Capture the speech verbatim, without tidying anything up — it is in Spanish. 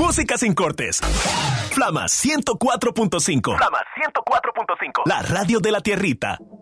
Música sin cortes. Flama ciento cuatro punto cinco. Flama ciento cuatro punto cinco. La radio de la tierrita.